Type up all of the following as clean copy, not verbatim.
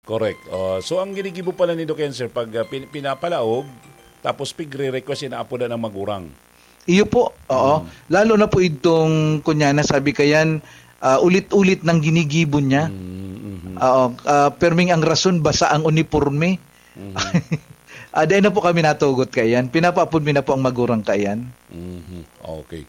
Correct. So ang ginigibo pala ni Doc Enser, pag pinapalaog, tapos pigre-request na apo na ng magurang. Iyo po, oo. Lalo na po itong, kunyana, sabi kayan, ulit-ulit nang ginigibo niya. Oo, perming ang rason, basa ang uniforme. Dahil na po kami natugot kayan. Pinapapun na po ang magurang kayan. Okay.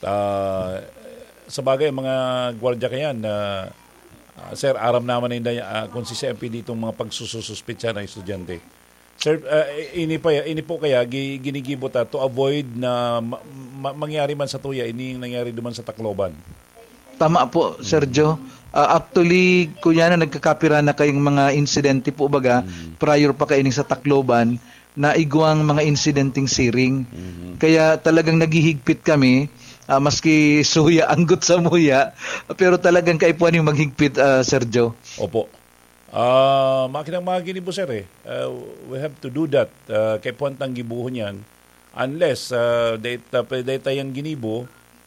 Sa bagay, mga gwardiya kayan, sir, aram naman na kung si CMP ditong mga pagsususpitsa ng estudyante. Sir, ini po kaya ginigibo ta to avoid na mangyari man sa Tuya, ini yung nangyari duman sa Tacloban. Tama po, Sergio. Actually, kunya na nagkakapira na kayong mga insidente po baga, prior pa kayo sa Tacloban, na igwang mga incidenting siring. Kaya talagang naghihigpit kami, maski suya, anggot sa muya, pero talagang kaipuan yung maghigpit, Sergio. Opo. Makinang po, sir, we have to do that. Kaipuan tang gibuhon yan. Unless, data yung ginibo,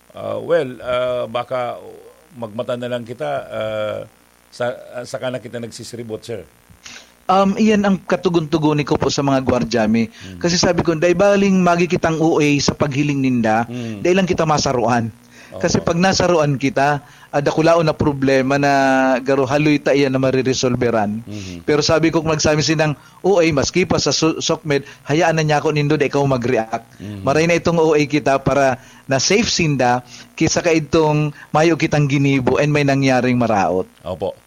baka magmata na lang kita, saka na kita nagsisiribot, sir. Iyan ang katugon-tugoni ko po sa mga gwardyami. Kasi sabi ko, dahil baling magi kitang UA sa paghiling ninda, dahil lang kita masaruan. Kasi pag nasaruan kita, dakulao na problema na garo haloy ta iyan na mariresolveran. Pero sabi ko kung nagsami sinang OA, maski pa sa SOCMED, hayaan na niya ako nindo na ikaw mag-react. Maray na itong OA kita para na safe sinda, kisa ka itong mayo kitang ginibo and may nangyaring maraot. Opo.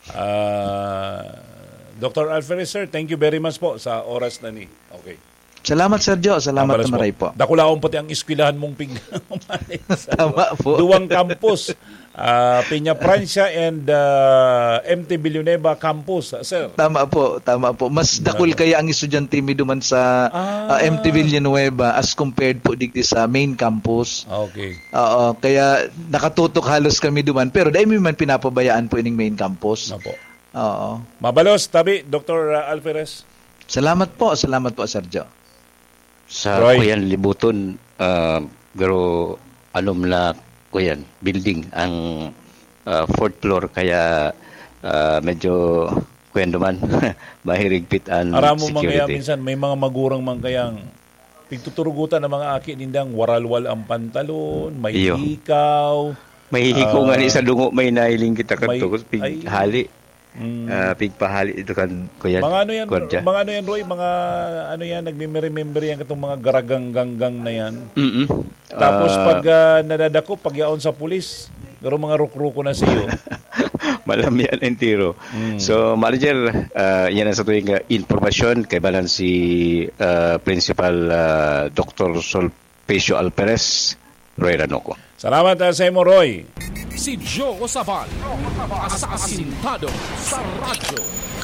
Dr. Alferez, sir, thank you very much po sa oras na ni. Okay. Salamat, Sergio. Salamat na maray po. Dakulaon pati ang iskwilahan mong Tama po. Duwang campus. Peña Francia and MT Villanueva campus, sir. Tama po, tama po. Mas dakul kaya ang estudyante mi duman sa MT Villanueva as compared po digdi sa main campus. Okay. Kaya nakatutok halos kami duman, pero dahil mi man pinapabayaan po ining main campus. Opo. Oo. Mabalos, tabi, Dr. Alferez. Salamat po, Sergio. Sa Kuyan Libuton, pero alam na Kuyan, building ang fourth floor, kaya medyo Kuyan duman, mahirigpit ang Aramo security. Aramo minsan, may mga magurang man kayang pigtuturugutan ng mga aki nindang waralwal ang pantalon, may hikaw. May hikaw nga ni sa dungo, may nailing kita kanto, pighali. Pigpahali ito kan Kuya. Mga ano yan, Roy, mga ano yan, nagme-remember yan katong mga garagang-ganggang na yan. Tapos pag nadadako, pag yaon sa pulis, garo mga rukruko na siyo. Malam yan ang tiro. So, manager, yan ang sa tuwing informasyon kay balan si Principal Dr. Solpecio Alperez, Roy Ranoco. Salamat sa imo, Roy. Si Joe Osapal, asasintado sa radyo.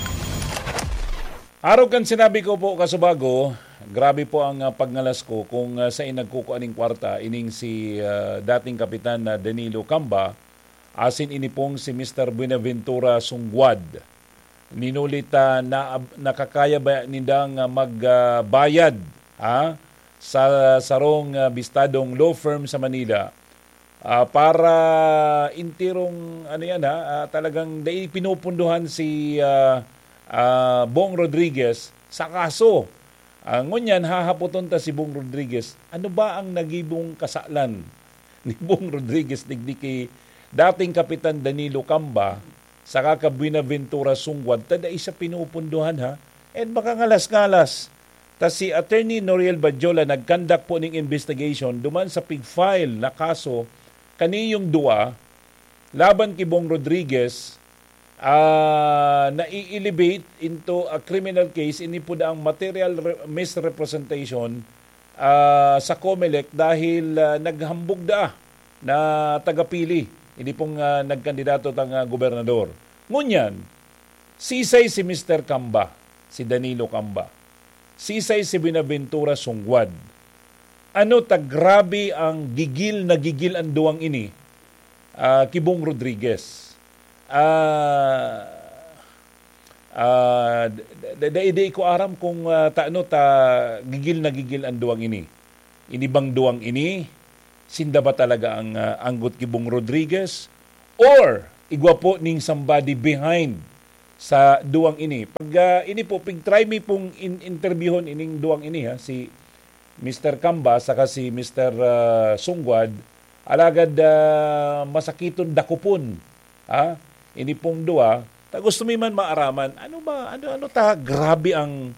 Araw kan sinabi ko po kasubago, grabe po ang pagngalas ko kung sa inagkukuaning kwarta, ining si dating Kapitan na Danilo Camba, asin inipong si Mr. Buenaventura Sungguad. Ninulit na nakakaya ba nindang magbayad sa sarong bistadong law firm sa Manila para intirong talagang pinupunduhan si Bong Rodriguez sa kaso. Ngunyan hahapoton ta si Bong Rodriguez. Ano ba ang nagibong kasalan ni Bong Rodriguez digdi kay dating Kapitan Danilo Camba sa kaka Buenaventura Sungguad? Tada isa pinupunduhan and baka ngalas-ngalas. Tas si Attorney Noriel Badjola nag-conduct po ng investigation duman sa pig-file na kaso kaniyong dua laban kay Bong Rodriguez na i-elevate into a criminal case. Ini po ang material misrepresentation sa COMELEC dahil naghambog na tagapili. Ini pong nagkandidato tang gobernador. Ngunyan, sisay si Mr. Camba, si Danilo Camba. Sisay si Buenaventura Sungguad. Ano grabe ang gigil ang duwang ini kay Bong Rodriguez. Daidi ko aram kung gigil ang duwang ini. Inibang duwang ini, sinda ba talaga ang anggot kay Bong Rodriguez? Or igwa po ning somebody behind sa duwang ini. Pag ini po, try me pong interviewon ining duwang ini, si Mr. Camba saka si Mr. Sungwad, alagad masakiton dakupon. Ini pong duwa, ta gusto mi man maaraman, ano ta grabe ang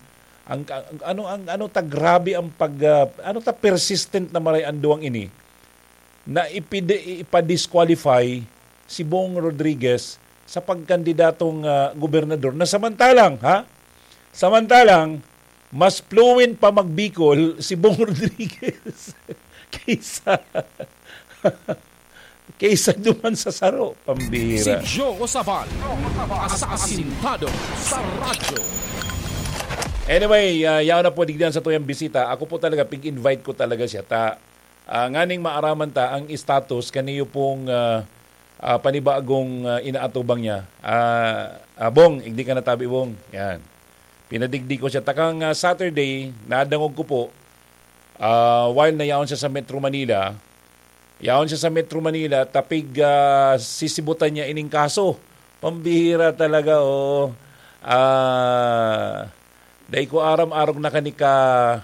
grabe ang persistent na maray ang duwang ini na ipa-disqualify si Bong Rodriguez sa pagkandidatong gobernador na samantalang mas fluent pa magbikol si Bong Rodriguez kaysa duman sa saro. Pambihira. Si Joe Sabal, asasintado sa radyo. Anyway, yaon na po digdan sa tuyang bisita. Ako po talaga, pig-invite ko talaga siya. Nganing maaraman ang status kaniyo pong panibagong inaatubang niya. Bong, hindi ka natabi, Bong. Yan. Pinadigdi ko siya. Takang Saturday, nadangog ko po, while na yaon siya sa Metro Manila, tapig sisibutan niya ining kaso. Pambihira talaga, dahil ko aram-arog na kanika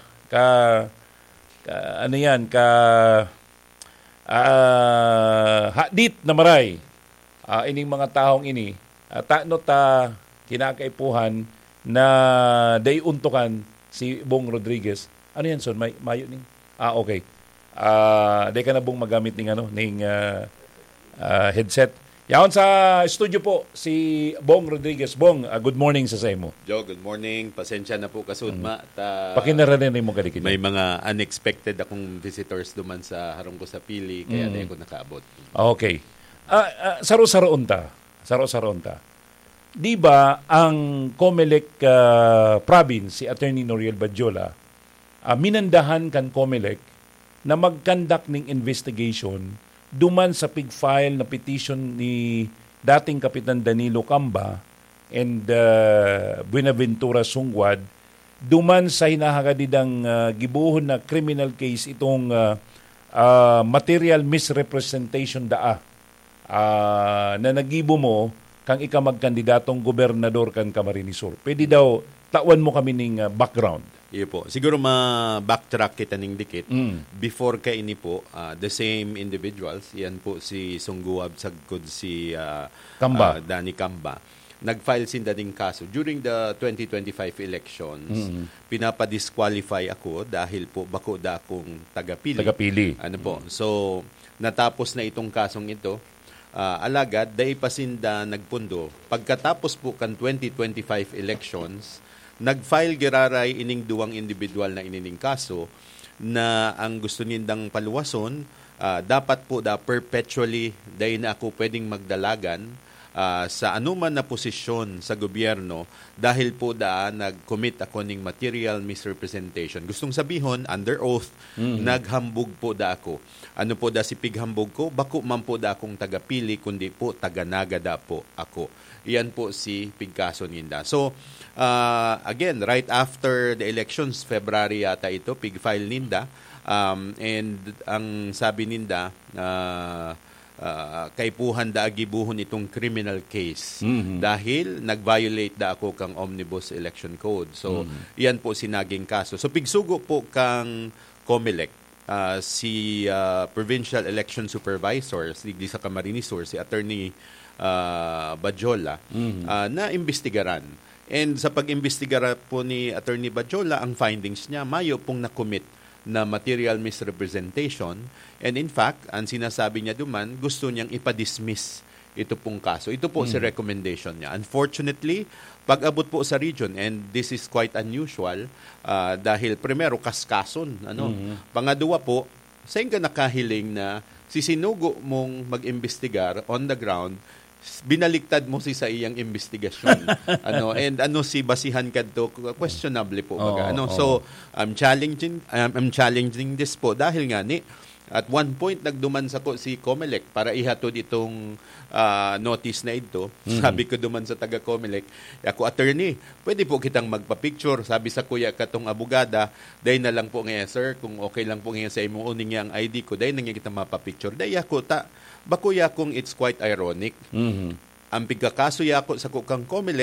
hadit na maray ining mga taong ini. Kinakaipuhan na day untukan si Bong Rodriguez. Ano yan, son? Mayo ning? Okay. Day ka na bong magamit ning headset. Yaon sa studio po si Bong Rodriguez. Bong, good morning sa mo. Joe, good morning. Pasensya na po kasudma. Pakinaranin mo kadikin. May mga unexpected akong visitors duman sa harong ko sa pili, kaya di ako nakaabot. Okay. Saro-saro unta. Di ba ang COMELEC province, si Attorney Noriel Badjola, minandahan kan COMELEC na mag-conduct ng investigation duman sa pig-file na petition ni dating Kapitan Danilo Camba and Buenaventura Sungwad duman sa hinahagadidang gibuhon na criminal case itong material misrepresentation na nagibo mo kang ika magkandidatong gobernador kan Camarines Sur. Pwede daw tawan mo kami ning background. Iyo po. Siguro ma-backtrack kita ning dikit. Before ka ini po, the same individuals, yan po si Sungguab sagkod si Camba. Danny Camba. Nag-file sin dating kaso. During the 2025 elections, pinapa-disqualify ako dahil po bako da akong tagapili. Ano po? So, natapos na itong kasong ito. Alagad, dahil pasinda nagpundo. Pagkatapos po kan 2025 elections, nag-file giraray ining duwang individual na inining kaso na ang gusto nindang paluwason, dapat po perpetually dahil na ako pwedeng magdalagan sa anuman na posisyon sa gobyerno dahil po nag-commit ako ng material misrepresentation. Gustong sabihon, under oath, naghambog po ako. Ano po si pighambog ko? Bako man po akong tagapili, kundi po taganagada po ako. Iyan po si pigkaso ninda. So, again, right after the elections, February yata ito, pig-file ninda. And ang sabi ninda, kaipuhan agibuhon itong criminal case dahil nag-violate ako kang Omnibus Election Code. So, iyan po sinaging kaso. So, pigsugo po kang COMELEC, si Provincial Election Supervisor sa Camarines Sur, si Attorney Badjola, na imbestigaran. And sa pag-imbestigara po ni Attorney Badjola, ang findings niya, mayo pong na-commit na material misrepresentation. And in fact, ang sinasabi niya duman, gusto niyang ipa-dismiss ito pong kaso. Ito po si recommendation niya. Unfortunately, pag-abot po sa region, and this is quite unusual, dahil primero, kaskason. Pangadua po, saan ka nakahiling na sisinugo mong mag-imbestigar on the ground, binaliktad mo sa iyang investigasyon. And si basihan kadto questionable po baga. So I'm challenging this po dahil nga ni at one point nagduman sa ko si COMELEC para ihatod itong notice na ito. Sabi ko duman sa taga COMELEC, ako attorney, pwede po kitang magpa-picture. Sabi sa kuya katong abogada, day na lang po ngayon sir, kung okay lang po ngayon sa imong uning yang ID ko, day na nga kita mapa-picture. Day ako bakuya kung it's quite ironic. Ang pigkakaso yako sa kukang COMELEC,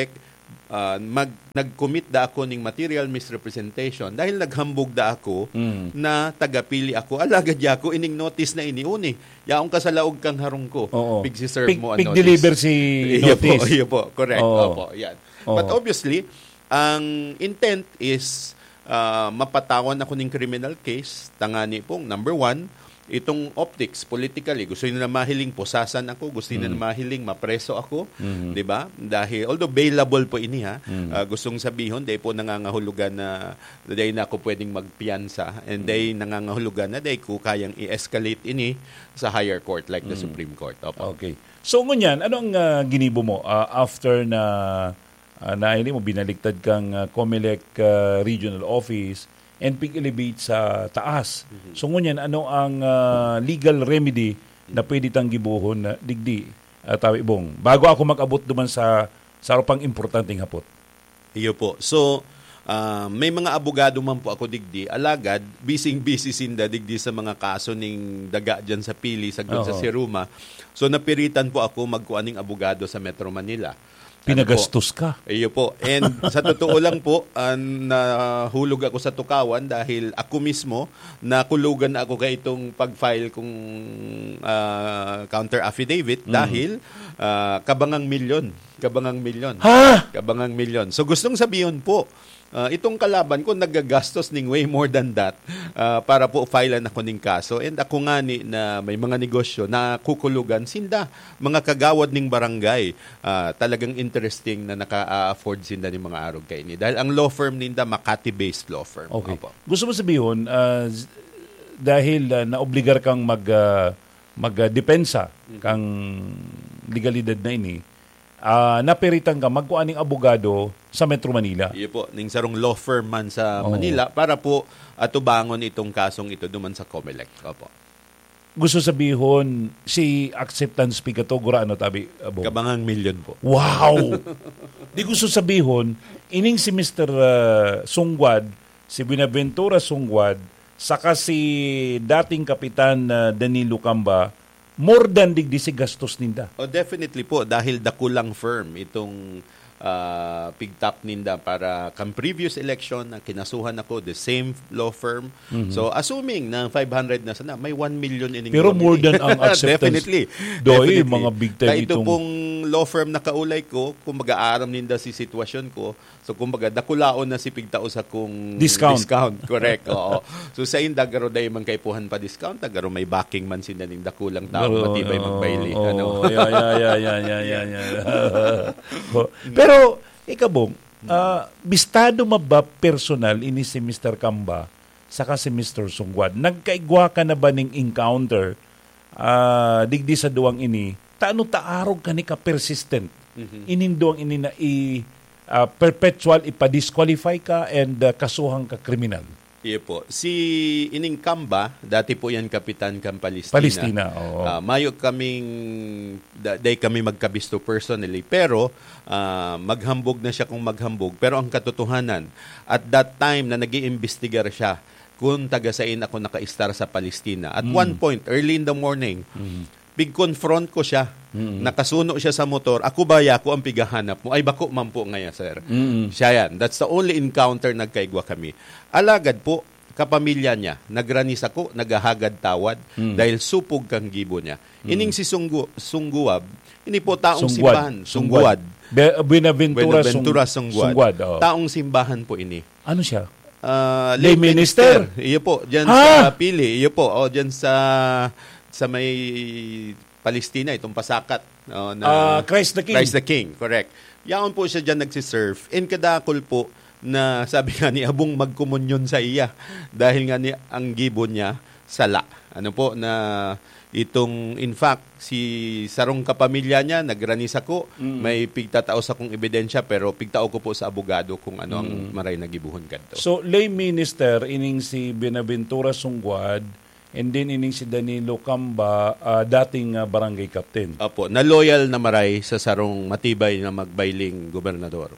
nag-commit da ako ning material misrepresentation dahil naghambog da ako na tagapili ako. Alagad ya ako ining notice na iniuni. Yaong kasalaog kang harong ko. Pig-serve mo ang notice. Pig-deliver si notice. Iyo po. Correct. Opo. Yan. But obviously, ang intent is mapatawan ako ng criminal case. Tangani pong, number one, itong optics, politically, gusto nila mahiling posasan ako, gusto nila mahiling mapreso ako, di ba? Dahil, although bailable po ini gustong sabihin, dahil po nangangahulugan na dahil na ako pwedeng magpiyansa and dahil nangangahulugan na dahil ko kayang i-escalate ini sa higher court like the Supreme Court. Opo. Okay. So, ngunyan, ano ang ginibo mo after na hindi mo binaligtad kang COMELEC regional office and pig-elevate sa taas. So ngunyan, ano ang legal remedy na pwede tang gibuhon na digdi, Tawi Bong? Bago ako mag-abot duman sa pang importanteng hapot. Iyo po. So, may mga abogado man po ako digdi. Alagad, busy sinda digdi sa mga kaso ning daga dyan sa Pili, sa Siruma. So, napiritan po ako magkuaning abogado sa Metro Manila. Pinagastos ka. Iyo po. And sa totoo lang po, nahulog ako sa tukawan dahil ako mismo, nakulugan na ako kay itong pag-file kong counter affidavit dahil kabangang milyon. Ha? Kabangang milyon. So gustong sabihin po, itong kalaban ko nagagastos ning way more than that para po filean ako ning kaso. And ako nga ni na may mga negosyo na kukulugan sinda, mga kagawad ning barangay. Talagang interesting na naka-afford sinda ni mga arog kay ni. Dahil ang law firm ninda, Makati-based law firm. Okay. Opo. Gusto mo sabihin, dahil naobligar kang magdepensa kang legalidad na ini, napiritan ka magkuaning abogado sa Metro Manila. Iyo po, ning sarong law firm man sa Manila para po atubangon itong kasong ito duman sa COMELEC. Opo. Gusto sabihin, si acceptance fee ka to, gura ano tabi? Kabangang milyon po. Wow! Di gusto sabihin, ining si Mr. Sungwad, si Buenaventura Sungwad, saka si dating Kapitan Danilo Camba, more than digdi si gastos ninda. Oh, definitely po, dahil dakulang firm itong pigtap ninda para kang previous election na kinasuhan ako, the same law firm. So, assuming na 500 na sana, may 1 million in pero more than ang acceptance. Definitely. Mga big time ito pong law firm na kaulay ko, kung mag-aaram ninda si sitwasyon ko, so kumbaga dakulaon na si pigtao sa kung discount. Correct. Oo. So sa inda garo day man kay puhan pa discount, garo may backing man sinda ning dakulang tao matibay magbayli. Pero ikabong, bistado maba personal ini si Mr. Camba saka si Mr. Sungwad. Nagkaigwa ka na ba ning encounter digdi sa duwang ini? Taano taarog ka ni ka persistent? Ininduang ini na perpetual ipa-disqualify ka and kasuhang ka kriminal. Iya po. Si ining Camba, dati po yan Kapitan kang Palestina. Palestina, oo. Mayo day kami magkabisto personally, pero maghambog na siya kung maghambog. Pero ang katotohanan, at that time na nag-iimbestigar siya, kung taga-sain ako naka-star sa Palestina. At one point, early in the morning, big-confront ko siya. Nakasuno siya sa motor. Ako ba ako ang pigahanap mo? Ay, bako man po ngayon, sir. Siya yan. That's the only encounter nagkaigwa kami. Alagad po, kapamilya niya, nagranis ako, naghahagad tawad, dahil supog kang gibo niya. Ining si Sungguwab, ini po taong simbahan. Sungguwad. Buenaventura Sungguwad. Taong simbahan po ini. Ano siya? Lay minister. Iyo po, dyan sa Pili. Iyo po, dyan sa may Palestina, itong pasakat. Christ the King. Christ the King, correct. Yaon po siya dyan nagsiserve. And kadakol po na sabi nga ni Abong magkomunyon sa iya dahil nga ni ang gibo niya sala. Ano po na itong in fact si sarong kapamilya niya nagranis ako, may pigtatao sa kong ebidensya pero pigtao ko po sa abogado kung ano ang maray nagibuhon kadto. So lay minister ining si Buenaventura Sungwad and then ining si Danilo Camba, dating barangay captain. Opo, na loyal na maray sa sarong matibay na magbayling gobernador.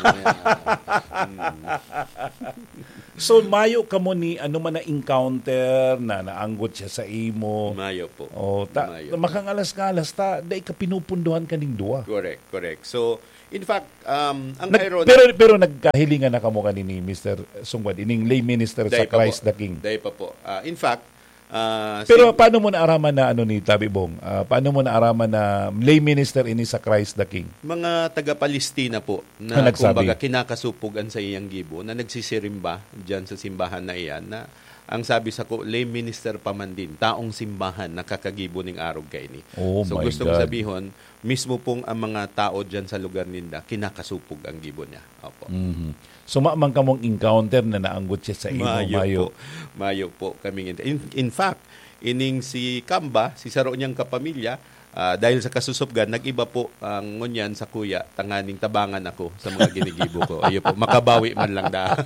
So mayo ka mo ni ano man na encounter na naanggot siya sa imo. Mayo po. Makangalas-ngalas ta, dahil ka pinupunduhan ka ning duwa. Correct. So, In fact, ang Nag, ironic... pero nagkahilingan na kamo kanini Mr. Sungwad ining lay minister sa Day pa Christ po. the King. Day pa po. In fact, Pero paano mo naaraman na ano ni Tabibong? Paano mo naaraman na lay minister ini sa Christ the King? mga taga-Palestina po na Nagsabi. kumbaga kinakasupugan sa iyang gibo na nagsisirimba diyan sa simbahan na iyan na ang sabi sa ko, lay minister pa man din, taong simbahan nakakagibo ning arog kay ni. Oh So my gustong God. sabihin, mismo pong ang mga tao diyan sa lugar ninda kinakasupog ang gibo niya. Opo. Mhm. So maamang kamong encounter na naanggot siya sa imo mayo. Mayo po kaming in fact, ining si Kamba, si saro niyang kapamilya, dahil sa kasusubgan, nag-iba po ang ngunyan sa kuya, tanganing tabangan ako sa mga ginigibo ko. Ayun po, makabawi man lang da.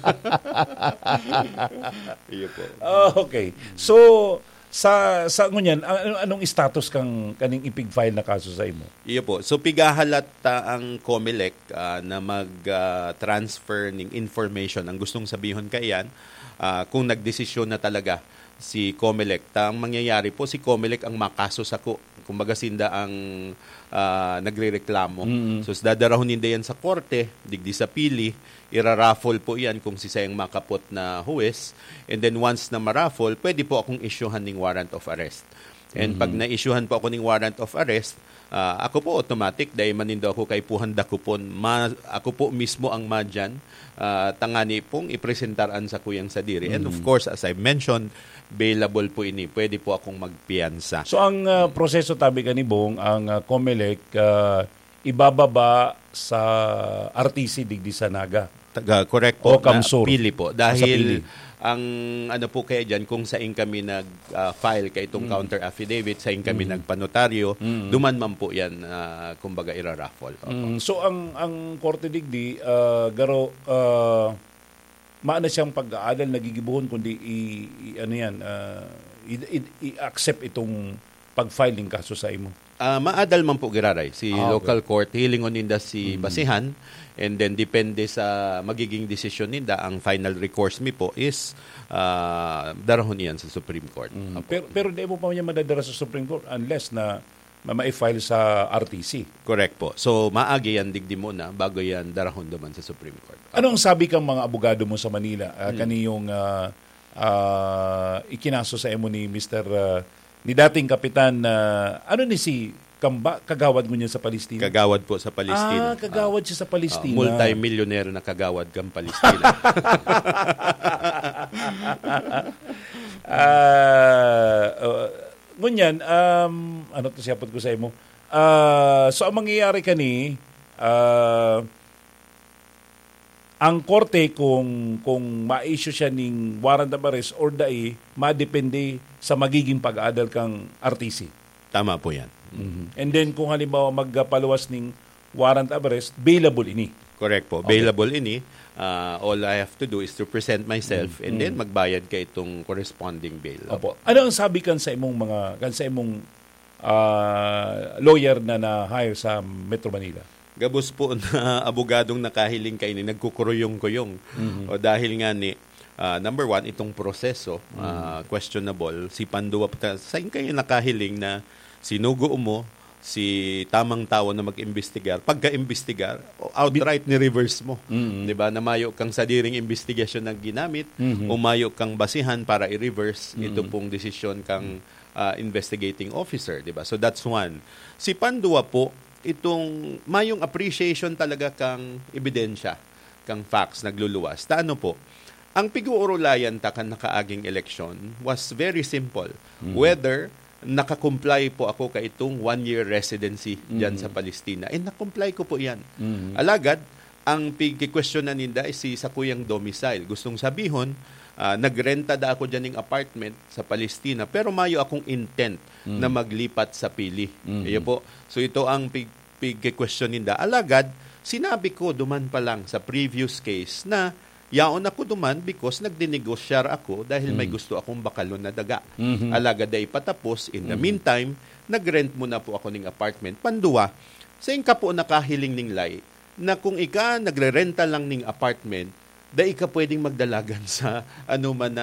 Ayun po. Okay. So sa ngunyan anong status kang kaning ipig-file na kaso sa imo? Iyo po. So pigahalat ang COMELEC na mag-transfer ng information. Ang gustong sabihin kayan, kung nagdesisyon na talaga si COMELEC. Ang mangyayari po, si COMELEC ang makaso sa ko. Kumbaga sinda ang nagrereklamo. So dadarahon nila yan sa korte, digdi sa pili, iraraffle po yan kung si sayang makapot na huwes. And then once na maraffle, pwede po akong issuehan ng warrant of arrest. And pag na-issuehan po ako ng warrant of arrest, ako po automatic, dahil manindo ako kay puhanda ko po, ako po mismo ang madyan, tangani pong ipresentaraan sa kuyang sadiri. And of course, as I mentioned, bailable po ini. Pwede po akong magpiyansa. So ang proseso tabi kanibong ang COMELEC ibababa sa RTC digdi sa Naga. Correct po. O Kamsur. Pili po. Sa pili. Dahil ang ano po kaya dyan, kung saing kami nag-file kay itong counter affidavit, saing kami nagpanotaryo, duman man po yan, kumbaga iraraffle. So ang korte digdi garo maana siyang pag-aaral nagigibuhon kundi i-accept itong pag-filing kaso sa imo. Maadal man po giraray si Okay. local court, hilingon ninda si basihan, and then depende sa magiging desisyon ninda, ang final recourse mi po is darahon yan sa Supreme Court. Pero di mo pa niya madadala sa Supreme Court unless na ma-file sa RTC. Correct po. So maagi yan digdi mo na bago yan darahon duman sa Supreme Court. Anong sabi kang mga abogado mo sa Manila? Kaniyong ikinaso sa imo ni Mr. Ni dating kapitan ano ni si Kamba, kagawad mo niya sa Palestina? Kagawad po sa Palestina. Kagawad siya sa Palestina. Multi-millionaire na kagawad kang Palestina. Ngunyan, ano to siyapot ko sa imo? So, ang mangyayari kani, ang korte kung ma-issue siya ng warrant of arrest or dai, madepende sa magiging pag-aadal kang RTC. Tama po yan. And then, kung halimbawa magpaluwas ng warrant of arrest, bailable ini. Correct po. Available ini. All I have to do is to present myself and then magbayad ka itong corresponding bail. Opo. Ano ang sabi kan sa imong lawyer na na-hire sa Metro Manila? Gabos po na abogadong nakahiling kayo ni nagkukuruyong-kuyong. O dahil nga ni, number one, itong proseso, questionable. Si Pandua, saan kayo nakahiling na sinugo mo si tamang tao na mag-imbestigar? Pagka-imbestigar, outright ni-reverse mo. Diba? Namayo kang sadiring investigasyon na ginamit, umayo kang basihan para i-reverse ito pong desisyon kang investigating officer. Diba? So that's one. Si Pandua po, itong mayong appreciation talaga kang ebidensya, kang facts nagluluwas. Ta ano po, ang piguurulayan ta kan nakaaging eleksyon was very simple. Whether nakakomply po ako ka itong 1-year residency dyan sa Palestina. Nakomply ko po yan. Alagad, ang pig-question na ninda is si sa kuyang domicile. Gustong sabihon, nagrenta da ako dyan ng apartment sa Palestina, pero mayo akong intent na maglipat sa pili. Iyo po. So ito ang pig-question ninda. Alagad, sinabi ko duman pa lang sa previous case na yaon ako duman because nagdinegosyar ako dahil may gusto akong bakalon na daga. Alagad ay patapos. In the meantime, nagrent muna po ako ng apartment. Pandua, sa ka po nakahiling ning lay na kung ika nagre-renta lang ng apartment, da ika pwedeng magdalagan sa ano man na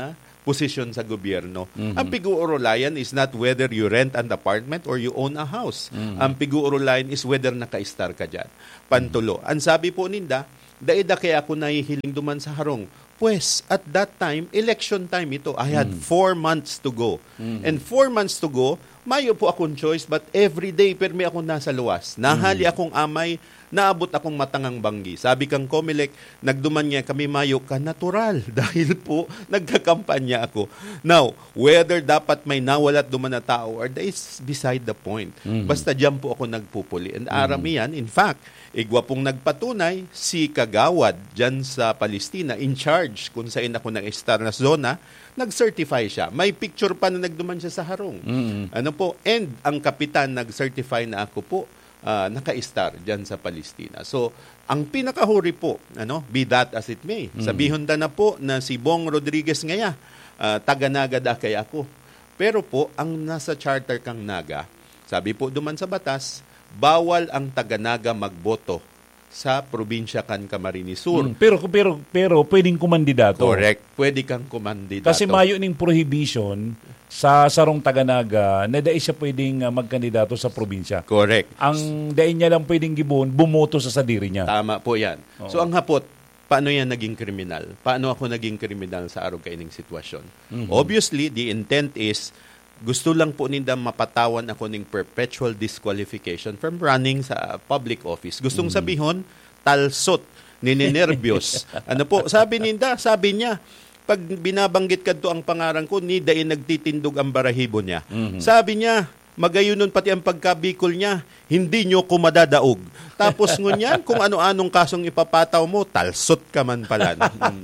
posisyon sa gobyerno. Ang piguurulayan is not whether you rent an apartment or you own a house. Ang piguurulayan is whether naka-star ka dyan. Pantulo. Ang sabi po ninda, daida kaya ako nahihiling duman sa harong. Pues, at that time, election time ito. I had 4 months to go. And 4 months to go, mayo po akong choice, but every day, permi akong nasa luwas. Nahali akong amay, naabot akong matangang banggi. Sabi kang Comelec, nagduman niya kami mayo ka natural dahil po nagkakampanya ako. Now, whether dapat may nawalat duman na tao or that is beside the point. Basta diyan po ako nagpupuli. And aramihan, in fact, igwa pong nagpatunay si Kagawad diyan sa Palestina in charge kung saan ako nag-star na zona, nag-certify siya. May picture pa na nagduman siya sa harong. Ano po? And ang kapitan nag-certify na ako po naka-star dyan sa Palestina. So, ang pinakahuri po, be that as it may, sabihon na po na si Bong Rodriguez ngaya, taga-naga da kay ako. Pero po, ang nasa charter kang naga, sabi po duman sa batas, bawal ang taga-naga magboto sa probinsya kan Camarines Sur. Pero pwedeng kumandidato. Correct. Pwede kang kumandidato. Kasi mayo ning prohibition sa sarong taga-naga na dahil siya pwedeng magkandidato sa probinsya. Correct. Ang dahil niya lang pwedeng gibon, bumoto sa sadiri niya. Tama po yan. Oo. So ang hapot, paano yan naging kriminal? Paano ako naging kriminal sa araw kaining sitwasyon? Obviously, the intent is gusto lang po ninda mapatawan ako ng perpetual disqualification from running sa public office. Gustong sabihon, talsot, ninenervyos. Ano po, sabi niya, pag binabanggit kadto ang pangaran ko, ni dahil nagtitindog ang barahibo niya. Sabi niya, magayunon pati ang pagkabikol niya, hindi nyo ko madadaog. Tapos ngunyan, kung ano-anong kasong ipapataw mo, talsot ka man pala.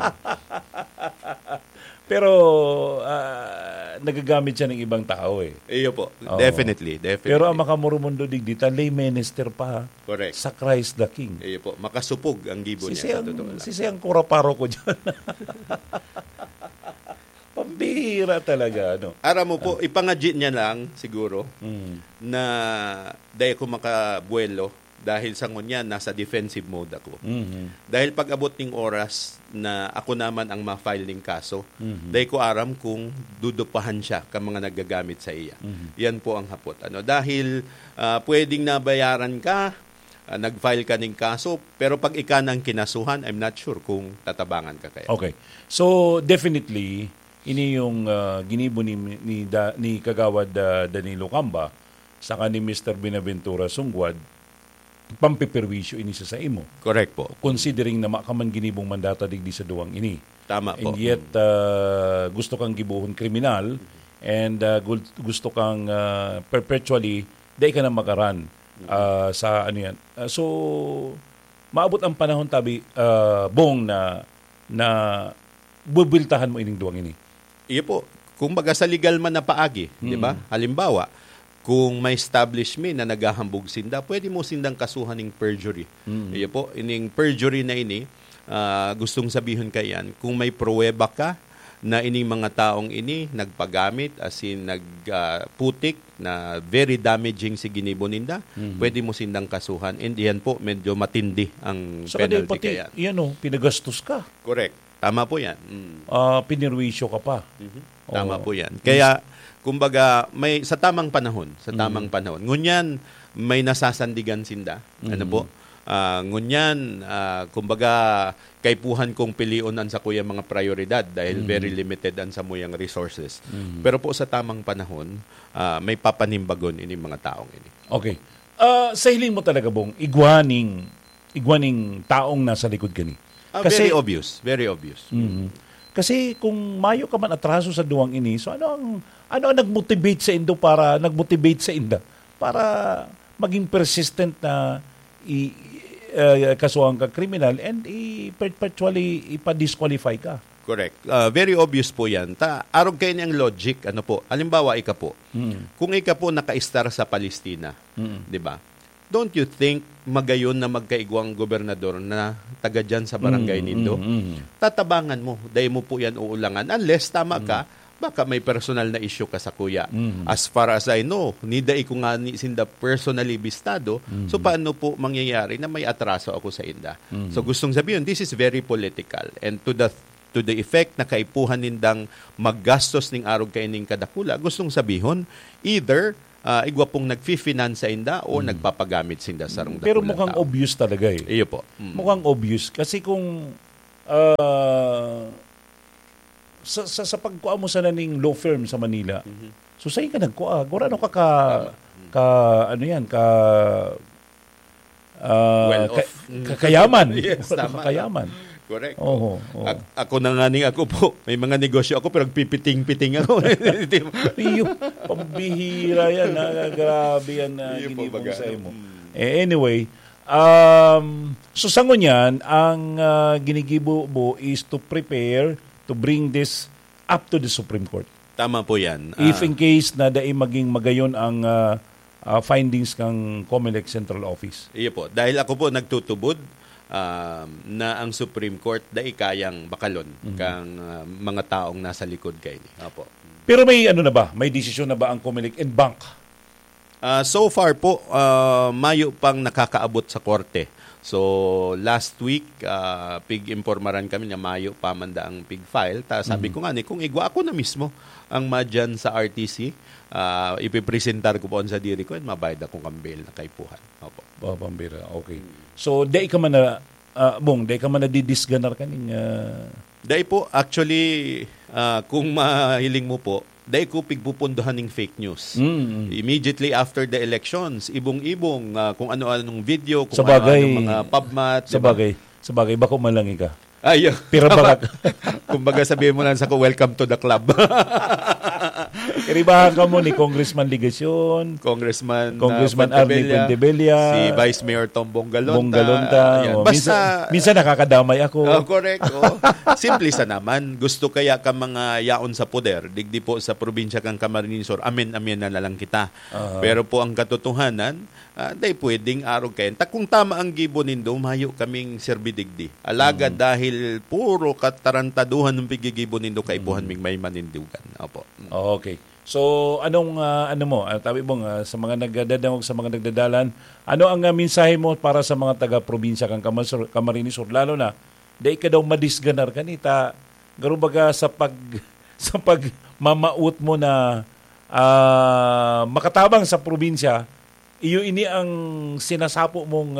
Pero nagagamit siya ng ibang tao eh. Iyo po. Oo. Definitely. Pero ang makamurumundo digdita, lay minister pa. Correct. Sa Christ the King. Iyo po. Makasupog ang gibo niya. Si siyang kuraparo ko dyan. Pambihira talaga. Ara mo po, ipangadjit niya lang siguro na dahil ko makabuelo dahil sa ngunyan, nasa defensive mode ako. Dahil pag abot ng oras na ako naman ang ma-file ng kaso, dahil ko aram kung dudupahan siya ka mga nagagamit sa iya. Yan po ang hapot. Dahil pwedeng nabayaran ka, nag-file ka ng kaso, pero pag ika ng kinasuhan, I'm not sure kung tatabangan ka kaya. Okay. So, definitely, ini yung ginibo ni Kagawad Danilo Camba saka ni Mr. Binaventura Sungguad, pampipirwisyo ini sa imo. Correct po. Considering na makaman ginibong mandata digdi sa duwang ini. Tama po. And yet, gusto kang gibuhon kriminal and gusto kang perpetually, dahil ka na makaran sa ano yan. So, maabot ang panahon tabi, Bong, na bubiltahan mo ining duwang ini. Iyo po. Kung baga sa legal man na paagi, di ba? Halimbawa, kung may establishment na naghahambog sinda, pwede mo sindang kasuhan ng perjury. Iyo po, ining perjury na ini, gustong sabihin kayan, kung may pruweba ka na ining mga taong ini nagpagamit, as in nagputik na very damaging si ginibo ninda, pwede mo sindang kasuhan. And yan po, medyo matindi ang So, penalty pati, kayan. yan pinagastos ka. Correct. Tama po yan. Pinirwisyo ka pa. Tama po yan. Kaya, kumbaga, may sa tamang panahon, ngunyan, may nasasandigan sinda. Ano po? Ngunyan, kumbaga, kaipuhan kong pilionan sa kuya mga prioridad dahil very limited ang sa muyang resources. Pero po sa tamang panahon, may papanimbagon ini mga taong ini. Okay. Sa hiling mo talaga, Bong, igwaning taong nasa likod gani. Very obvious. Very obvious. Kasi kung mayo ka man atraso sa duwang ini, so ano ang nagmotivate sa indo para maging persistent na kasuhan ka criminal and perpetually ipa-disqualify ka. Correct. Very obvious po yan. Arog kayo niyang logic. Ano po? Halimbawa, ika po. Kung ika po naka-star sa Palestina, di ba? Don't you think magayon na magkaigwang gobernador na taga dyan sa barangay nindo? Tatabangan mo. Dahil mo po yan uulangan. Unless tama ka, baka may personal na issue ka sa kuya. As far as I know, niday ko nga ni sinda personally bistado, so paano po mangyayari na may atraso ako sa inda? So gustong sabihin, this is very political. And to the to the effect na kaipuhan nindang maggastos ning arog kaining kadakula, gustong sabihon, either igwa pong nagfi-finance inda o nagpapagamit sinda sa rong dakula. Pero mukhang obvious talaga eh. Iyo po. Mukhang obvious. Kasi kung sa pagkuha mo sa naning law firm sa Manila, so sa'yo ka nagkuha. Gura ano ano yan, Well off. Kakayaman. Yes, tama. Kakayaman. Correct. Oo. Ako na nga ako po, may mga negosyo ako pero pipiting-piting ako. Iyo, pambihira yan. Grabe yan na Iyo po, ginibong baga. sa mo. Anyway, so sa ngunyan, ang ginigibo mo is to prepare to bring this up to the Supreme Court. Tama po yan. If in case na dai maging magayon ang findings ng COMELEC Central Office. Iyo po. Dahil ako po nagtutubod na ang Supreme Court dai kayang bakalon kang mga taong nasa likod kay ni. Opo. Pero may ano na ba? May desisyon na ba ang COMELEC and bank? So far po, Mayo pang nakakaabot sa korte. So last week, pig-impormaran kami na Mayo pamanda ang pig file. Ta sabi ko nga ni, kung igwa ako na mismo ang madyan sa RTC, ipipresentar ko po sa diri ko at mabayad akong kambel na kaipuhan. Opo. Pambira, okay. So, dai ka man na, dai ka man na didisganar kaning... Dahil po, actually, kung mahiling mo po, dahil ko pigpupunduhan ng fake news. Immediately after the elections, ibong-ibong, kung ano-anong video, kung ano-anong mga pubmat. Sabagay, bako malangi ka. Ayun. Pero bakit? Kumbaga sabihin mo lang sa ko, welcome to the club. Iribahan ka mo ni Congressman Ligacion, Congressman Arnie Puentebella, si Vice Mayor Tom Bongalonta. Minsan nakakadamay ako. Correct. Simple sa naman. Gusto kaya ka mga yaon sa poder, digdi po sa probinsya kang Camarines Sur, amen na lang kita. Pero po ang katotohanan, dahil pwedeng arog kayo. Kung tama ang gibo nindo, mayo kaming serbidigdi. Alaga dahil puro katarantaduhan ng pigigibo nindo, kaibuhan ming may manindugan. Opo. Okay. So, anong tabi mo sa mga nagdadangog, sa mga nagdadalan, ano ang mensahe mo para sa mga taga-probinsya kang Camarines Sur, lalo na dahil ka daw madisganar kanita, garo baga sa pagmamaut mo na makatabang sa probinsya, iyo ini ang sinasapo mong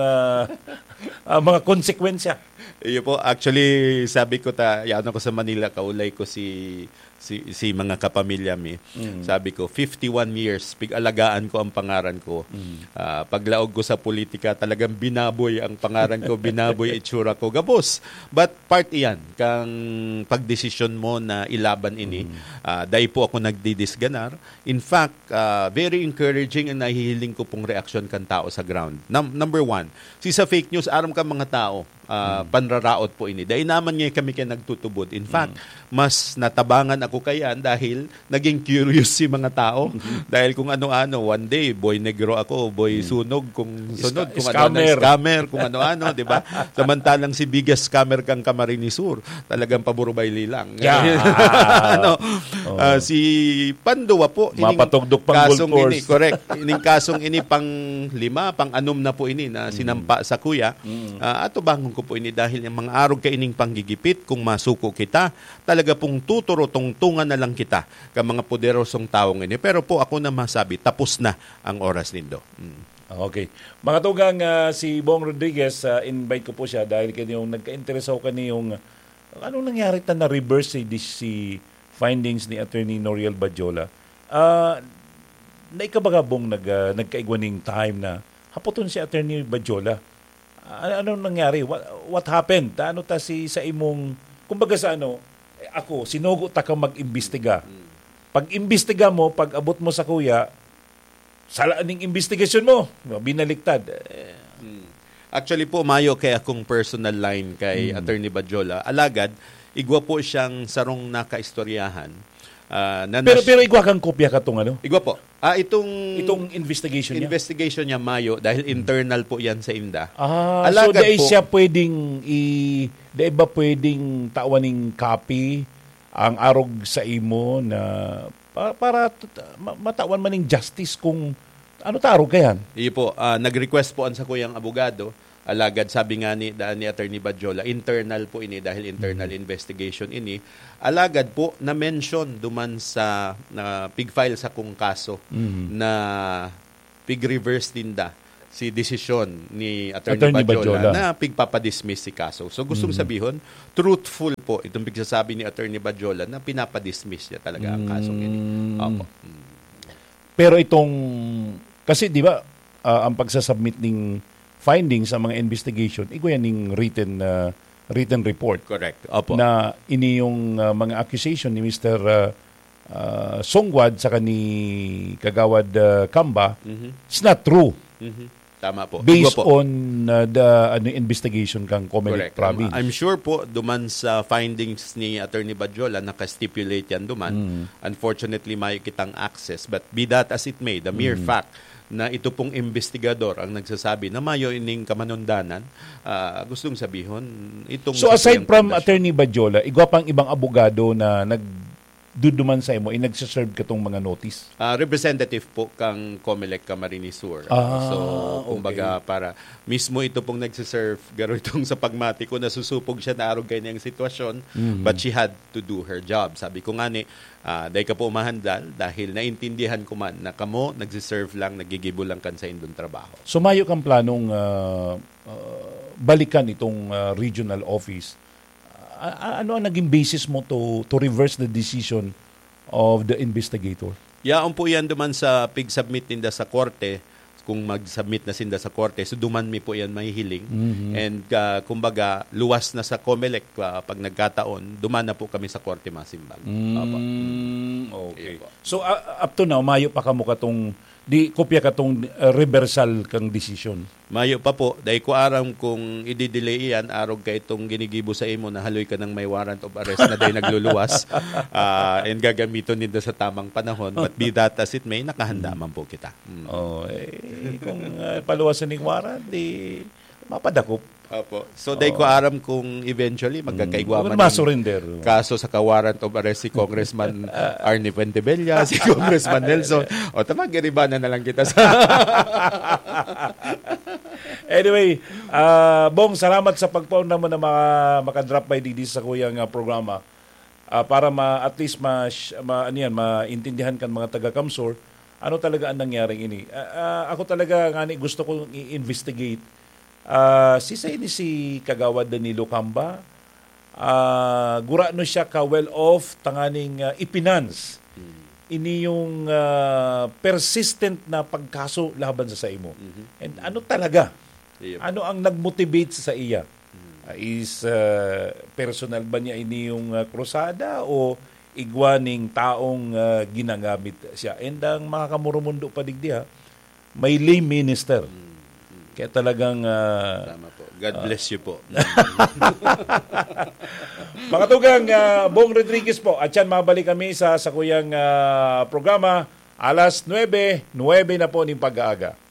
mga konsekwensya. Iyo po, actually, sabi ko yan ako sa Manila, kaulay ko si mga kapamilya mi. Sabi ko, 51 years, pig-alagaan ko ang pangaran ko. Paglaog ko sa politika, talagang binaboy ang pangaran ko, binaboy itsura ko. Gabos. But part iyan, kang pagdesisyon mo na ilaban ini. Dahil po ako nagdidisganar. In fact, very encouraging ang nahihiling ko pong reaksyon kan tao sa ground. Number one, sa fake news, aram ka mga tao, panraraot po ini. Dahil naman ngayon kami kaya nagtutubod. In fact, mas natabangan ako kayan dahil naging curious si mga tao. Dahil kung ano-ano, one day, boy negro ako, boy sunog, kung sunod, kung scammer, kung ano-ano, di ba? Samantalang si biggest scammer kang Camarines Sur, talagang paburubay lilang. Si Pandowa po, mapatugdok pang gold course. Correct. Ining kasong ini pang 5, pang 6 na po ini na sinampa sa kuya. Ato bangon ko po ini dahil yung mga arog ka ining panggigipit, kung masuko kita, talaga pong tuturo tungtungan na lang kita ka mga poderosong taong ini. Pero po ako na masabi, tapos na ang oras nindo. Okay. Mga tugang si Bong Rodriguez, invite ko po siya dahil kanyang nagka-interesaw kaniyong anong nangyari na reverse si findings ni Attorney Noriel Badjola. Naikabaga Bong nagkaigwaning time na hapoton si Attorney Badjola. Anong nangyari? What happened? Ano ta sa imong, kumbaga sa ako, sinugo ta ka mag-imbestiga. Pag-imbestiga mo, pag abot mo sa kuya, salaan ng investigasyon mo, binaliktad. Actually po, Mayo, kay akong personal line kay Attorney Badjola, alagad, igwa po siyang sarong nakaistoryahan. Pero igwa kang kopya ka itong Igwa po. Itong investigation niya? Investigation niya, Mayo, dahil internal po yan sa INDA. So dahil siya pwedeng dahil ba pwedeng tawaning copy ang arog sa imo na para matawan maning justice kung ano tarog kayan? Iyo po, nag-request po sa kuyang abogado Alagad sabi nga ni Attorney Badjola, internal po ini dahil internal investigation ini. Alagad po na mention duman sa pig-file sa kung kaso na pig-reverse dinda si desisyon ni Attorney Badjola na pigpapadismiss si kaso. So gustong sabihin, truthful po itong pigsasabi ni Attorney Badjola na pinapadismiss niya talaga ang kasong ini. Opo. Pero itong, kasi di ba, ang pagsasubmit ng findings sa mga investigation, yan ng written report. Correct. Opo. Na ini yung mga accusation ni Mr. Songwad sa ni Kagawad Kamba, it's not true. Tama po. Based po. on the investigation kang Comelec Province. I'm sure po duman sa findings ni Attorney Badjola naka-stipulate yan duman. Unfortunately, may kitang access. But be that as it may, the mere fact na ito pong investigador ang nagsasabi na mayo ining kamanundanan, gustong sabihin itong... So aside from Attorney Badjola, igwa pang ibang abogado na nagduduman sa imo, nagsaserve katong mga notice? Representative po kang Comelec Camarines Sur. So, kumbaga para mismo ito pong nagsaserve, garo itong sa pagmati ko, nasusupog siya na arog kayo niyang sitwasyon, but she had to do her job. Sabi ko nga ni, dahil ka po umahandal dahil naintindihan ko man na kamo nagsiserve lang, nagigibo lang kan sa indong trabaho. So mayo kang planong balikan itong regional office. Ano ang naging basis mo to reverse the decision of the investigator? Yaon po yan duman sa pig-submit ninda sa korte. Kung mag-submit na sinda sa korte, so duman mi po yan mahihiling. And kumbaga, luwas na sa Comelec pag nagkataon, duman na po kami sa korte masimbang. Okay. So up to now, mayo pa kamo katong di kopya katong reversal kang decision. Mayo pa po, dahil ko aram kung i-delay yan, arog ka itong ginigibo sa imo na haloy ka ng may warrant of arrest na dahil nagluluwas and gagamiton nito sa tamang panahon. But be that as it may, nakahanda man po kita. Kung paluwasan ng warrant, di mapadakop. Opo. So, dahil ko aram kung eventually magkakaigwaman ng kaso sa ka-warrant of arrest si Congressman Arnie Fuentebella, si Congressman Nelson. O, tamag-iribanan na lang kita sa... Anyway, Bong, salamat sa pagpauna mo na makadrop by didi sa kuyang programa para at least maintindihan kan mga taga-Kamsur ano talaga ang nangyaring ini. Ako talaga gusto kong i-investigate si Kagawad Danilo Camba, gura no siya ka well-off tanganing ipinance. Ini yung persistent na pagkaso laban sa imo. And ano talaga? Ano ang nag-motivate sa iya? Is personal ba niya ini yung krusada o igwaning taong ginagamit siya? And ang mga kamurumundo pa digdiha, may lay minister. Kaya talagang... Tama po. God bless you po. Mga tugang, Bong Rodriguez po. At yan, mabalik kami sa kuyang programa. Alas 9 na po ng pag-aaga.